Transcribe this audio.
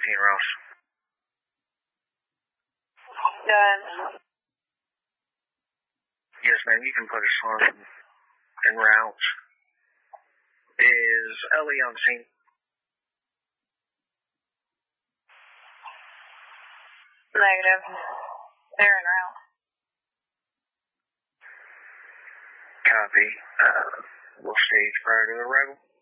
15 Ross. Done. Yes, ma'am, you can put us on en route. Is Ellie on scene? Negative. They're en route. Copy. We'll stage prior to arrival.